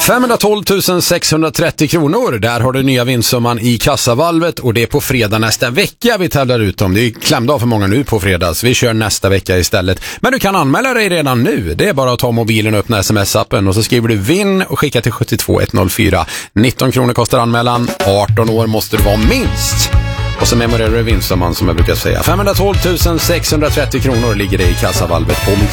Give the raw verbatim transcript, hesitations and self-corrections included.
femhundratolv tusen sexhundratrettio kronor, där har du nya vinstsumman i kassavalvet och det är på fredag nästa vecka vi tävlar ut dem. Det är klämdag för många nu på fredags. Vi kör nästa vecka istället. Men du kan anmäla dig redan nu. Det är bara att ta mobilen och öppna sms-appen och så skriver du vinn och skicka till sju två ett noll fyra. nitton kronor kostar anmälan. arton år måste du vara minst. Och så memorerar du vinstsumman som jag brukar säga. femhundratolv tusen sexhundratrettio kronor ligger det i kassavalvet på Mix